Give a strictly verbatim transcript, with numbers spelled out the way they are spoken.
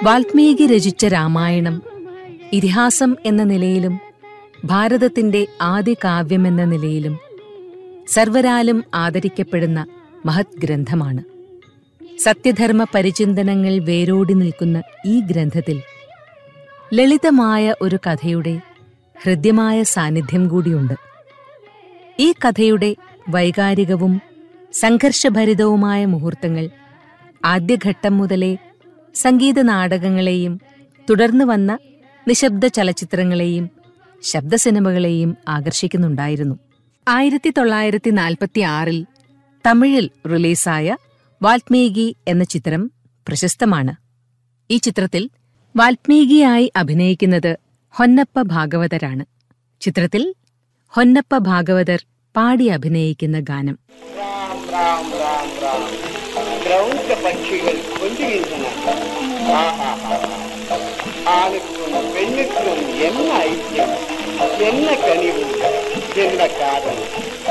വാൽമീകി രചിച്ച രാമായണം ഇതിഹാസം എന്ന നിലയിലും ഭാരതത്തിന്റെ ആദ്യ കാവ്യമെന്ന നിലയിലും സർവരാലും ആദരിക്കപ്പെടുന്ന മഹത് ഗ്രന്ഥമാണ്. സത്യധർമ്മ പരിചിന്തനങ്ങൾ വേരോടി നിൽക്കുന്ന ഈ ഗ്രന്ഥത്തിൽ ലളിതമായ ഒരു കഥയുടെ ഹൃദ്യമായ സാന്നിധ്യം കൂടിയുണ്ട്. ഈ കഥയുടെ വൈകാരികവും സംഘർഷഭരിതവുമായ മുഹൂർത്തങ്ങൾ ആദ്യഘട്ടം മുതലേ സംഗീത നാടകങ്ങളെയും തുടർന്നു വന്ന നിശബ്ദ ചലച്ചിത്രങ്ങളെയും ശബ്ദസിനിമകളെയും ആകർഷിക്കുന്നുണ്ടായിരുന്നു. ആയിരത്തി തൊള്ളായിരത്തി നാൽപ്പത്തി ആറിൽ തമിഴിൽ റിലീസായ വാൽമീകി എന്ന ചിത്രം പ്രശസ്തമാണ്. ഈ ചിത്രത്തിൽ വാൽമീകിയായി അഭിനയിക്കുന്നത് ഹൊന്നപ്പ ഭാഗവതരാണ്. ചിത്രത്തിൽ ഹൊന്നപ്പ ഭാഗവതർ പാടി അഭിനയിക്കുന്ന ഗാനം. പക്ഷികൾ കൊഞ്ചുകിன்றன. ആണുക്കും പെണ്ണുക്കും എന്ന ഐക്യം, എന്ന കനിവ്, എന്ന കാതൽ.